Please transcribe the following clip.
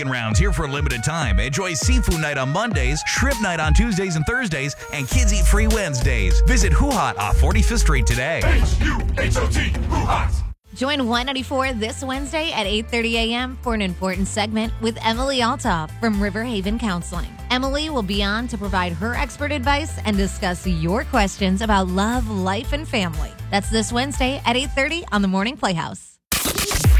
Rounds here for a limited time. Enjoy seafood night on Mondays, shrimp night on Tuesdays and Thursdays, and kids eat free Wednesdays. Visit Hoo Hot off 45th Street today. H-U-H-O-T, Hoo Hot. Join 194 this Wednesday at 8:30 a.m. for an important segment with Emily Altoff from Riverhaven Counseling. Emily will be on to provide her expert advice and discuss your questions about love, life, and family. That's this Wednesday at 8:30 on The Morning Playhouse.